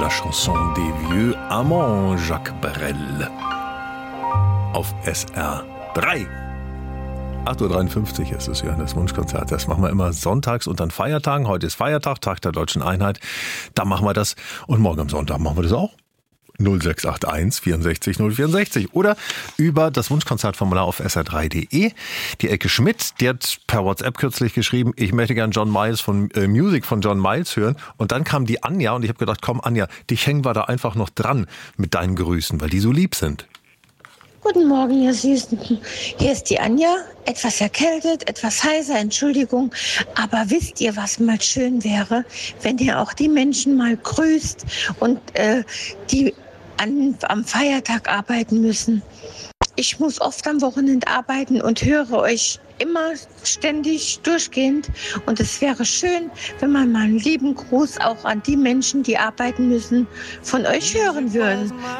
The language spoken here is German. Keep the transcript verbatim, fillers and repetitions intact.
La chanson des vieux amants, Jacques Brel. Auf S R drei. acht Uhr dreiundfünfzig ist es, ja, das Wunschkonzert. Das machen wir immer sonntags und an Feiertagen. Heute ist Feiertag, Tag der Deutschen Einheit. Da machen wir das. Und morgen am Sonntag machen wir das auch. null sechs acht eins vierundsechzig null vierundsechzig oder über das Wunschkonzertformular auf S R drei Punkt D E. Die Elke Schmidt, die hat per WhatsApp kürzlich geschrieben, ich möchte gern John Miles von äh, Music von John Miles hören. Und dann kam die Anja und ich habe gedacht, komm Anja, dich hängen wir da einfach noch dran mit deinen Grüßen, weil die so lieb sind. Guten Morgen, ihr Süßen. Hier ist die Anja, etwas erkältet, etwas heiser, Entschuldigung. Aber wisst ihr, was mal schön wäre, wenn ihr auch die Menschen mal grüßt und äh, die an, am Feiertag arbeiten müssen. Ich muss oft am Wochenende arbeiten und höre euch immer ständig durchgehend. Und es wäre schön, wenn man mal einen lieben Gruß auch an die Menschen, die arbeiten müssen, von euch hören würden.